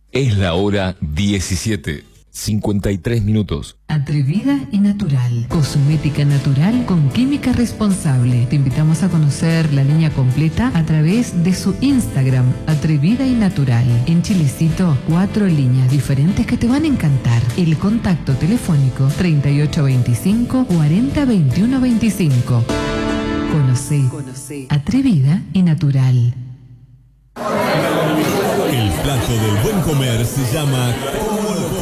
Es la hora 17:53. Atrevida y natural. Cosmética natural con química responsable. Te invitamos a conocer la línea completa a través de su Instagram, Atrevida y Natural. En Chilecito, 4 líneas diferentes que te van a encantar. El contacto telefónico 3825 40 21 25. Conoce. Atrevida y Natural. El plato del buen comer se llama